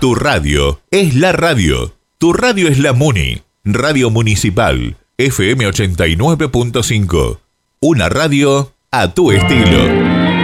Tu radio es la radio. Tu radio es la Muni. Radio Municipal, FM 89.5. Una radio a tu estilo.